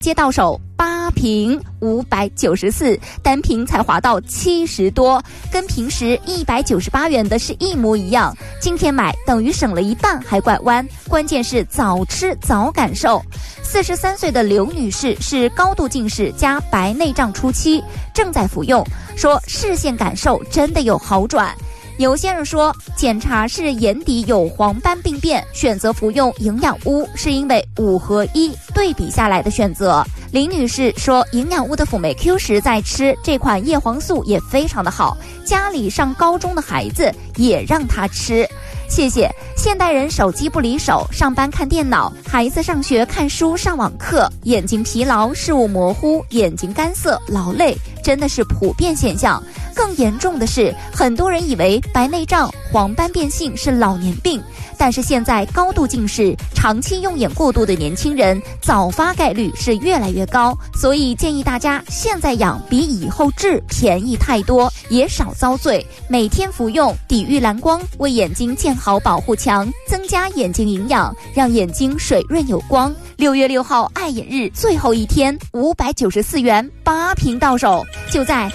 接到手8瓶594，单瓶才划到70多，跟平时198元的是一模一样。今天买等于省了一半还拐弯，关键是早吃早感受。43岁的刘女士是高度近视加白内障初期，正在服用，说视线感受真的有好转。有些人说检查是眼底有黄斑病变，选择服用营养乌是因为5合1对比下来的选择。林女士说营养乌的辅酶 Q10在吃，这款叶黄素也非常的好，家里上高中的孩子也让她吃。谢谢。现代人手机不离手，上班看电脑，孩子上学看书上网课，眼睛疲劳，视物模糊，眼睛干涩劳累，真的是普遍现象。更严重的是，很多人以为白内障、黄斑变性是老年病，但是现在高度近视、长期用眼过度的年轻人早发概率是越来越高，所以建议大家现在养比以后治便宜太多，也少遭罪。每天服用，抵御蓝光，为眼睛建好保护墙，增加眼睛营养，让眼睛水润有光。6月6号爱眼日最后一天，594元8瓶到手，就在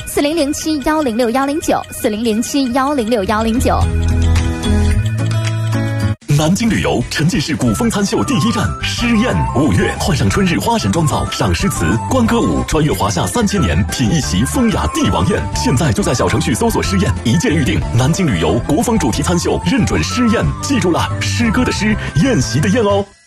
4007106109，4007106109。 南京旅游沉浸式古风餐秀第一站诗宴，5月换上春日花神妆造，赏诗词、观歌舞，穿越华夏3000年，品一席风雅帝王宴。现在就在小程序搜索诗宴，一键预定。南京旅游国风主题餐秀，认准诗宴，记住了，诗歌的诗，宴席的宴哦。